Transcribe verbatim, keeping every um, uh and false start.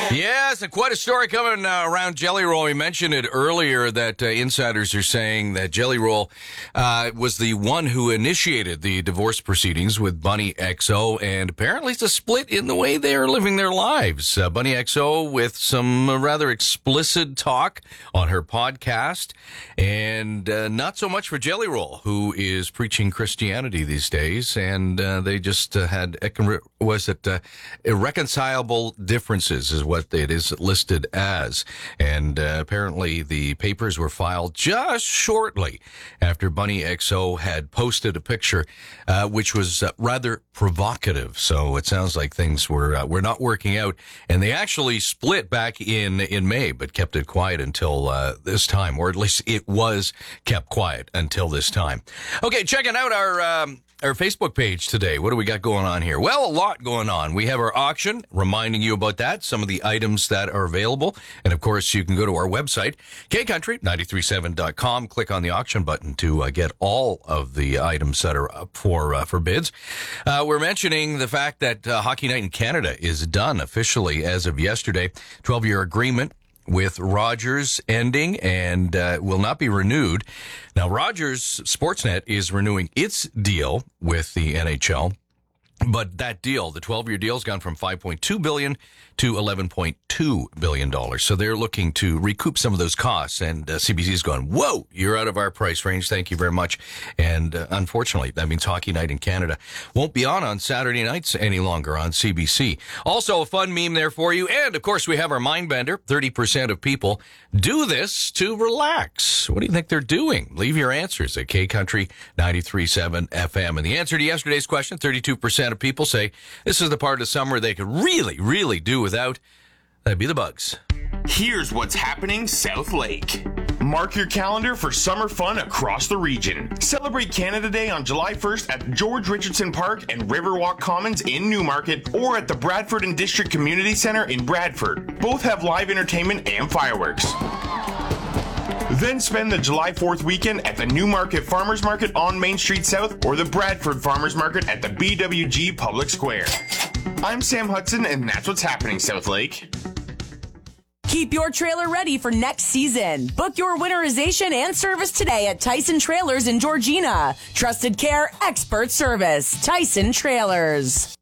Yes, and quite a story coming uh, around Jelly Roll. We mentioned it earlier that uh, insiders are saying that Jelly Roll uh, was the one who initiated the divorce proceedings with Bunny X O, and apparently it's a split in the way they are living their lives. Uh, Bunny X O with some rather explicit talk on her podcast, and uh, not so much for Jelly Roll, who is preaching Christianity these days, and uh, they just uh, had, was it uh, irreconcilable differences is what it is listed as. And uh, apparently the papers were filed just shortly after Bunny X O had posted a picture uh, which was uh, rather provocative. So it sounds like things were uh, were not working out. And they actually split back in, in May, but kept it quiet until uh, this time, or at least it was kept quiet until this time. Okay, checking out our... Um, Our Facebook page today. What do we got going on here? Well, a lot going on. We have our auction, reminding you about that, some of the items that are available. And, of course, you can go to our website, k country nine three seven dot com, click on the auction button to uh, get all of the items that are up for uh, for bids. Uh, we're mentioning the fact that uh, Hockey Night in Canada is done officially as of yesterday. twelve-year agreement with Rogers ending and uh, will not be renewed. Now, Rogers Sportsnet is renewing its deal with the N H L, but that deal, the twelve-year deal, has gone from five point two billion dollars to eleven point two billion dollars. So they're looking to recoup some of those costs, and uh, C B C is going, whoa, you're out of our price range. Thank you very much. And uh, unfortunately, that means Hockey Night in Canada won't be on on Saturday nights any longer on C B C. Also, a fun meme there for you. And, of course, we have our mind bender. thirty percent of people do this to relax. What do you think they're doing? Leave your answers at K Country ninety-three point seven F M. And the answer to yesterday's question, thirty-two percent of people say this is the part of summer they could really, really do without. That'd be the bugs. Here's what's happening South Lake. Mark your calendar for summer fun across the region. Celebrate Canada Day on July first at George Richardson Park and Riverwalk Commons in Newmarket, or at the Bradford and District Community Center in Bradford. Both have live entertainment and fireworks. Then spend the July fourth weekend at the Newmarket Farmers Market on Main Street South, or the Bradford Farmers Market at the B W G Public Square. I'm Sam Hudson, and that's what's happening South Lake. Keep your trailer ready for next season. Book your winterization and service today at Tyson Trailers in Georgina. Trusted care, expert service. Tyson Trailers.